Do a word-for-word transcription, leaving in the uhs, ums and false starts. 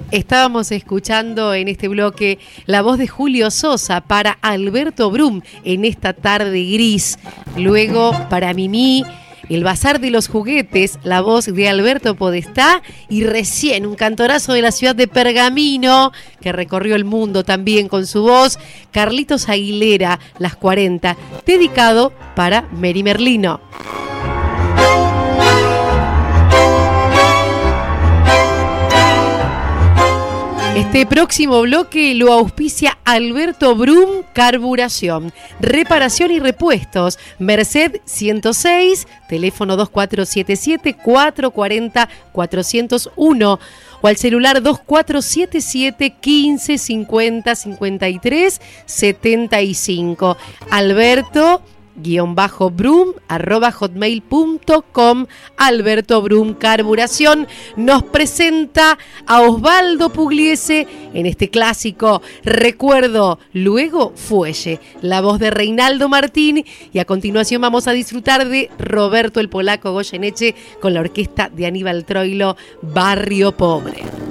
Estábamos escuchando en este bloque la voz de Julio Sosa para Alberto Brum en esta tarde gris. Luego para Mimí, El Bazar de los Juguetes, la voz de Alberto Podestá. Y recién un cantorazo de la ciudad de Pergamino, que recorrió el mundo también con su voz, Carlitos Aguilera, Las cuarenta, dedicado para Mary Merlino. Este próximo bloque lo auspicia Alberto Brum Carburación, reparación y repuestos, Merced ciento seis, teléfono dos cuatro siete siete, cuatro cuatro cero, cuatro cero uno o al celular dos cuatro siete siete, quince, cincuenta, cincuenta y tres, setenta y cinco. Alberto guión bajo Brum arroba hotmail punto com. Alberto Brum Carburación nos presenta a Osvaldo Pugliese en este clásico Recuerdo, luego Fuelle, la voz de Reinaldo Martín, y a continuación vamos a disfrutar de Roberto el Polaco Goyeneche con la orquesta de Aníbal Troilo, Barrio Pobre.